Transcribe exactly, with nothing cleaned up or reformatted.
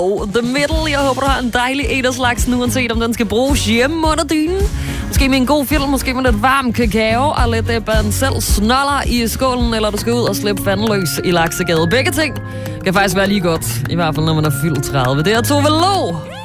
The Middle. Jeg håber, du har en dejlig etterslags, uanset om den skal bruges hjemme under dynen. Måske med en god film, måske med lidt varm kakao og lidt øh, en selv snoller i skålen, eller du skal ud og slippe fanden løs i Laksegade. Begge ting kan faktisk være lige godt, i hvert fald når man er fyldt tredive. Det er Tove Lo.